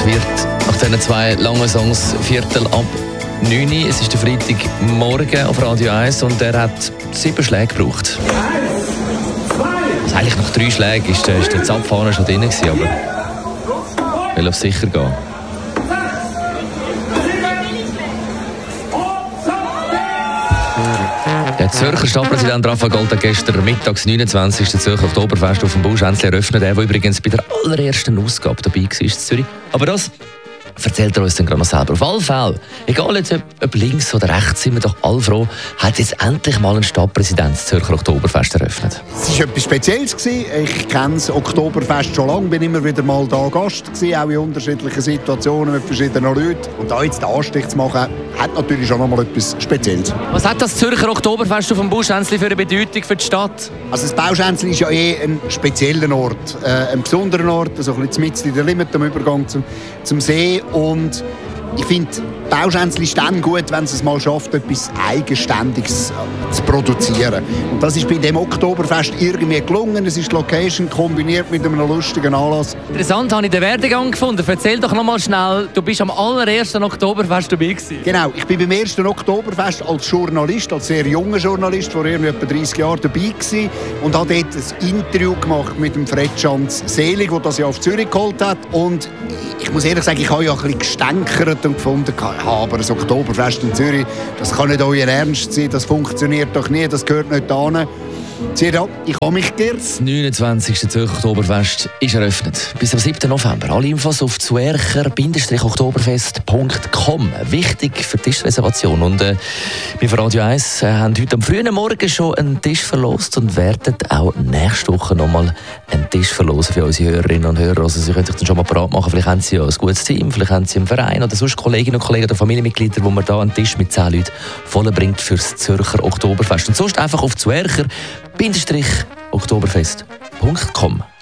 wird nach diesen 2 langen Songs 8:45. Es ist der Freitagmorgen auf Radio 1 und er hat 7 Schläge gebraucht. Also eigentlich nach 3 Schlägen ist der Zapfhahn schon drin gewesen, aber ich will auf sicher gehen. Der Zürcher Stadtpräsident Raphael Gold hat gestern mittags 29. Zürcher Oktoberfest auf dem Bauschänzli eröffnet. Der übrigens bei der allerersten Ausgabe dabei war in Zürich. Aber das erzählt er uns dann gerade noch selber. Auf alle Fälle, egal jetzt ob links oder rechts, sind wir doch alle froh, hat jetzt endlich mal ein Stadtpräsident das Zürcher Oktoberfest eröffnet. Es war etwas Spezielles. Ich kenne das Oktoberfest schon lange, bin immer wieder mal da Gast gewesen, auch in unterschiedlichen Situationen mit verschiedenen Leuten. Und da jetzt den Anstich zu machen, hat natürlich schon einmal etwas Spezielles. Was hat das Zürcher Oktoberfest auf dem Bauschänzli für eine Bedeutung für die Stadt? Also das Bauschänzli ist ja ein spezieller Ort, ein besonderer Ort, also ein bisschen mitten in der Limit am Übergang zum See. Und ich finde, Bauschänzli ist dann gut, wenn es mal schafft, etwas Eigenständiges zu produzieren. Und das ist bei dem Oktoberfest irgendwie gelungen. Es ist die Location kombiniert mit einem lustigen Anlass. Interessant habe ich den Werdegang gefunden. Erzähl doch noch mal schnell, du bist am allerersten Oktoberfest dabei gewesen. Genau, ich bin beim ersten Oktoberfest als Journalist, als sehr junger Journalist, vor etwa 30 Jahren dabei gewesen und habe dort ein Interview gemacht mit dem Fred Schanz Selig, der das ja auf Zürich geholt hat. Und ich muss ehrlich sagen, ich habe ja ein bisschen gestänkert und gefunden, aber das Oktoberfest in Zürich, das kann nicht euer Ernst sein, das funktioniert doch nie, das gehört nicht hin. Ich habe mich geirrt. Das 29. Zürcher Oktoberfest ist eröffnet. Bis am 7. November. Alle Infos auf zuercher-oktoberfest.com. Wichtig für die Tischreservation. Und wir von Radio 1 haben heute am frühen Morgen schon einen Tisch verlost und werden auch nächste Woche nochmal einen Tisch verlosen für unsere Hörerinnen und Hörer. Also Sie können sich dann schon mal bereit machen. Vielleicht haben Sie ja ein gutes Team, vielleicht haben Sie einen Verein oder sonst Kolleginnen und Kollegen oder Familienmitglieder, wo man da einen Tisch mit 10 Leuten vollbringt für das Zürcher Oktoberfest. Und sonst einfach auf zuercher-oktoberfest.com.